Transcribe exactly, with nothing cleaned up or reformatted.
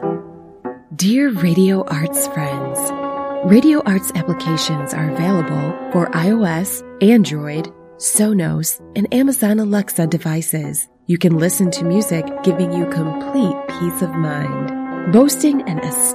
Dear Radio Arts friends, Radio Arts applications are available for iOS, Android, Sonos, and Amazon Alexa devices. You can listen to music giving you complete peace of mind. Boasting an